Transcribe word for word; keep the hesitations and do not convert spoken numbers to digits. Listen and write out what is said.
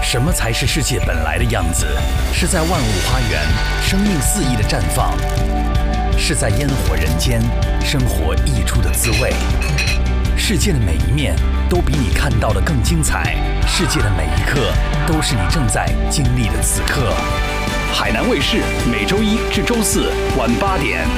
什么才是世界本来的样子？是在万物花园，生命肆意的绽放；是在烟火人间，生活溢出的滋味。世界的每一面都比你看到的更精彩，世界的每一刻都是你正在经历的此刻。海南卫视每周一至周四晚八点，